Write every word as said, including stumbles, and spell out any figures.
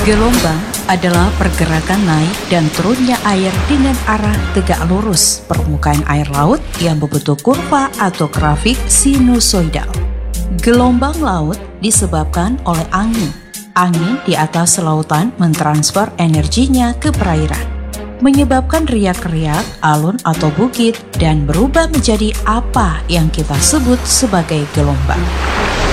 Gelombang adalah pergerakan naik dan turunnya air dengan arah tegak lurus permukaan air laut yang berbentuk kurva atau grafik sinusoidal. Gelombang laut disebabkan oleh angin. Angin di atas lautan mentransfer energinya ke perairan, menyebabkan riak-riak, alun atau bukit, dan berubah menjadi apa yang kita sebut sebagai gelombang.